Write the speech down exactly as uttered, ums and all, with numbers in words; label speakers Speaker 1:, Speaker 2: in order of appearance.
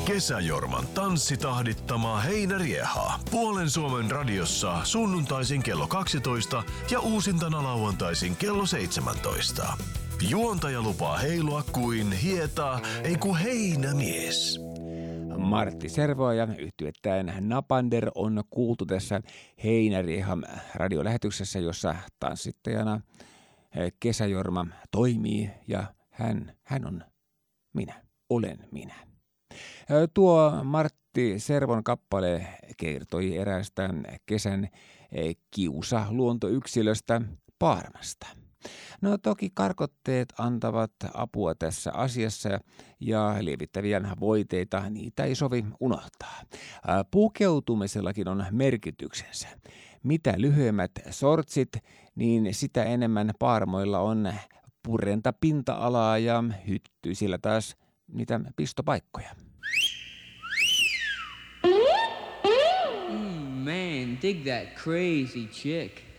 Speaker 1: Kesäjorman tanssitahdittamaa heinäriehaa. Puolen Suomen radiossa sunnuntaisin kello kaksitoista ja uusintana lauantaisin kello seitsemäntoista. Juontaja lupaa heilua kuin hieta, ei ku heinämies.
Speaker 2: Martti Servoa ja yhtyettäen Napander on kuultu tässä heinäriehan radiolähetyksessä, jossa tanssittajana Kesäjorma toimii ja hän, hän on minä, olen minä. Tuo Martti Servon kappale kertoi eräästä kesän kiusa luontoyksilöstä Paarmasta. No toki karkotteet antavat apua tässä asiassa ja lievittäviä voiteita niitä ei sovi unohtaa. Pukeutumisellakin on merkityksensä. Mitä lyhyemmät sortsit, niin sitä enemmän paarmoilla on purenta pinta-alaa ja hyttyisillä taas niitä pistopaikkoja.
Speaker 3: Mm, man, dig that crazy chick.